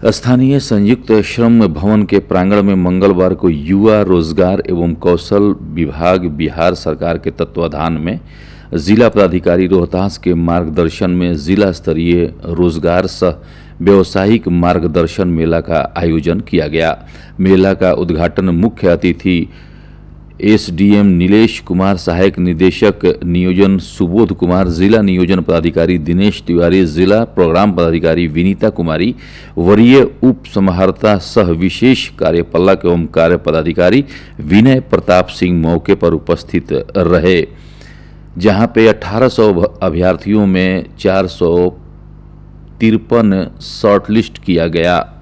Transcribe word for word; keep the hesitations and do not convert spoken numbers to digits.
स्थानीय संयुक्त श्रम भवन के प्रांगण में मंगलवार को युवा रोजगार एवं कौशल विभाग बिहार सरकार के तत्वाधान में जिला पदाधिकारी रोहतास के मार्गदर्शन में जिला स्तरीय रोजगार सह व्यावसायिक मार्गदर्शन मेला का आयोजन किया गया। मेला का उद्घाटन मुख्य अतिथि एसडीएम नीलेश कुमार, सहायक निदेशक नियोजन सुबोध कुमार, जिला नियोजन पदाधिकारी दिनेश तिवारी, जिला प्रोग्राम पदाधिकारी विनीता कुमारी, वरीय उप समाहर्ता सह विशेष कार्यपालक एवं कार्य पदाधिकारी विनय प्रताप सिंह मौके पर उपस्थित रहे, जहां पे अठारह सौ अभ्यर्थियों में चार सौ तिरपन शॉर्टलिस्ट किया गया।